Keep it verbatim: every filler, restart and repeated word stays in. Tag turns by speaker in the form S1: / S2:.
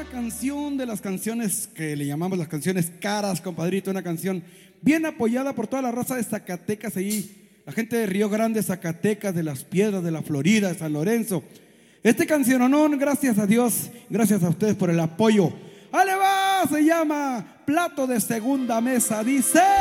S1: canción de las canciones que le llamamos las canciones caras, compadrito. Una canción bien apoyada por toda la raza de Zacatecas ahí, la gente de Río Grande, Zacatecas, de Las Piedras, de la Florida, de San Lorenzo. Este canciononón, gracias a Dios, gracias a ustedes por el apoyo. ¡Ale va! Se llama Plato de Segunda Mesa, dice...